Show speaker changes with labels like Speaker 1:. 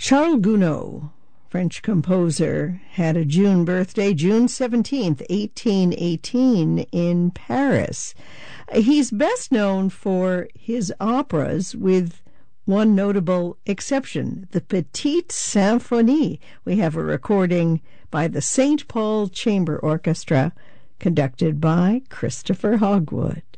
Speaker 1: Charles Gounod, French composer, had a June birthday, June 17th, 1818, in Paris. He's best known for his operas, with one notable exception, the Petite Symphonie. We have a recording by the St. Paul Chamber Orchestra, conducted by Christopher Hogwood.